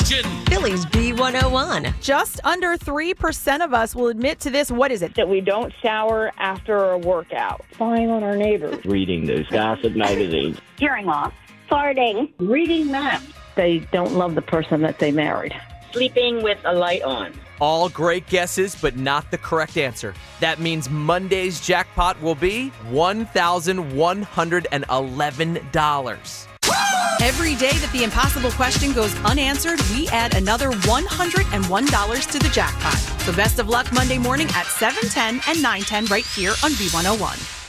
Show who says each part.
Speaker 1: question.
Speaker 2: Philly's B101.
Speaker 3: Just under 3% of us will admit to this. What is it?
Speaker 4: That we don't shower after a workout. Spying on our neighbors.
Speaker 5: Reading those gossip magazines.
Speaker 6: Hearing loss. Farting.
Speaker 4: Reading maps. They don't love the person that they married.
Speaker 7: Sleeping with a light on.
Speaker 8: All great guesses, but not the correct answer. That means Monday's jackpot will be $1,111.
Speaker 3: Every day that the impossible question goes unanswered, we add another $101 to the jackpot. So best of luck Monday morning at 7:10 and 9:10 right here on B101.